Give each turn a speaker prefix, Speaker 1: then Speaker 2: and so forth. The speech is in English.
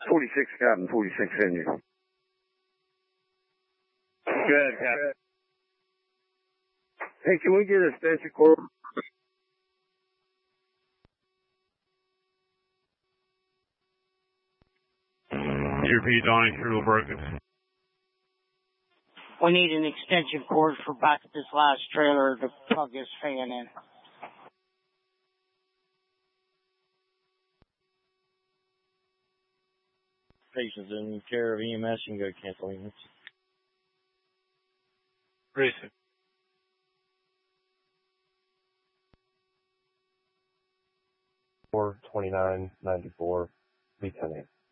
Speaker 1: 46 Captain, 46 Henry.
Speaker 2: Good, Captain.
Speaker 1: Hey, can we get a extension cord?
Speaker 3: You repeat, Donnie, you're a little broken.
Speaker 4: We need an extension cord for back at this last trailer to plug this fan in.
Speaker 5: Patients in care of EMS, you can go cancel units.
Speaker 3: Recent.
Speaker 6: 42994, B10.